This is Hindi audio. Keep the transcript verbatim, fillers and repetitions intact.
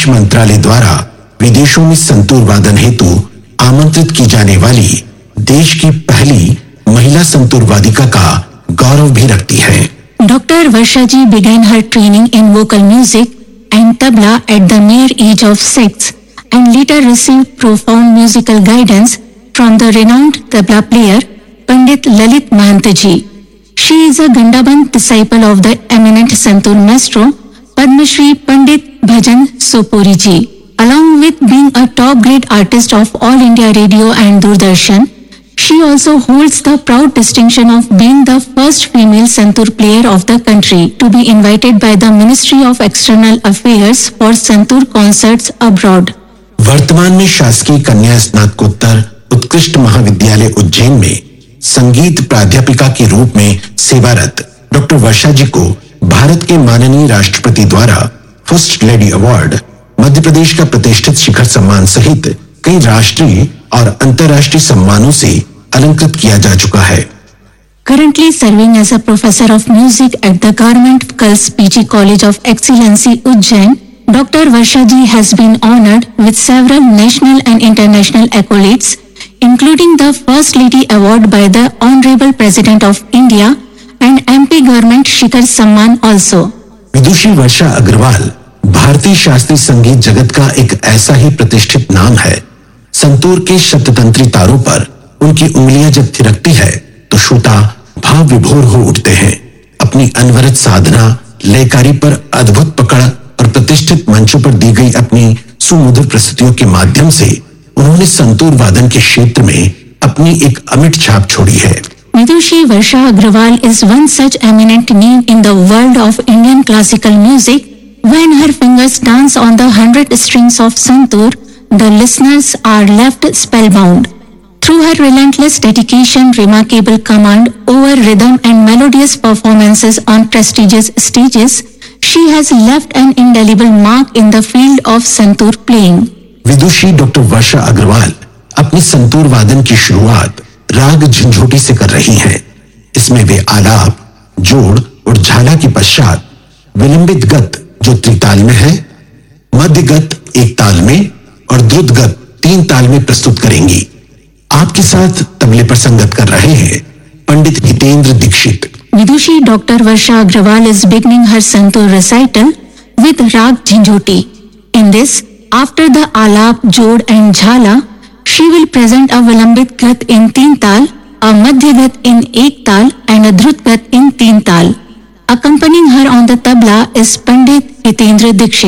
आयुष मंत्रालय द्वारा विदेशों में संतूर वादन हेतु आमंत्रित की जाने वाली देश की पहली महिला संतूर वादिका का गौरव भी रखती हैं। Doctor Varsha ji began her training in vocal music and tabla at the mere age of six and later received profound musical guidance from the renowned tabla player Pandit Lalit Mahant ji. She is a Gandaband disciple of the eminent santoor maestro Padma Shri Pandit Bhajan Sopuri ji. Along with being a top-grade artist of All India Radio and Doordarshan, she also holds the proud distinction of being the first female santoor player of the country to be invited by the Ministry of External Affairs for santoor concerts abroad. वर्तमान में शासकीय कन्या स्नातकोत्तर उत्कृष्ट महाविद्यालय उज्जैन में संगीत प्राध्यापिका के रूप में सेवारत डॉक्टर वर्षा जी को भारत के माननीय राष्ट्रपति द्वारा first lady award, Madhya Pradesh का प्रतिष्ठित शिखर सम्मान सहित कई राष्ट्रीय और अंतर्राष्ट्रीय सम्मानों से अलंकृत किया जा चुका है। Currently serving as a professor of music at the Government Girls P G College of Excellency Ujjain, Doctor Varsha ji has been honored with several national and international accolades, including the First Lady Award by the Honorable President of India and M P Government Shikhar Samman also. विदुषी वर्षा अग्रवाल भारतीय शास्त्रीय संगीत जगत का एक ऐसा ही प्रतिष्ठित नाम है। संतूर के शततंत्री तारों पर उनकी उंगलियां जब थिरकती है तो श्रोता भाव विभोर हो उठते हैं। अपनी अनवरत साधना, लयकारी पर अद्भुत पकड़ और प्रतिष्ठित मंचों पर दी गई अपनी सुमधुर प्रस्तुतियों के माध्यम से उन्होंने संतूर वादन के क्षेत्र में अपनी एक अमिट छाप छोड़ी है। Vidushi Varsha Agrawal is one such eminent name in the world of Indian classical music. When her fingers dance on the hundred strings of santoor, the listeners are left spellbound. Through her relentless dedication, remarkable command over rhythm and melodious performances on prestigious stages, she has left an indelible mark in the field of santoor playing. Vidushi doctor वर्षा अग्रवाल अपनी संतूर वादन की शुरुआत राग झंझोटी से कर रही हैं। इसमें वे आलाप, जोड़ और झाला के पश्चात विलंबित गत जो त्रिताल में है, मध्य गत एक ताल में और द्रुत गत तीन ताल में प्रस्तुत करेंगी। आपके साथ तबले पर संगत कर रहे हैं पंडित Hitendra Dixit. Vidushi Doctor Varsha Agrawal is beginning her santoor recital with Rag Jhinjhoti. In this, after the alap, jod and jhala, she will present a vilambit gat in teen tal, a madhya gat in ek tal and a drut gat in teen tal. Accompanying her on the tabla is Pandit Hitendra Dikshit.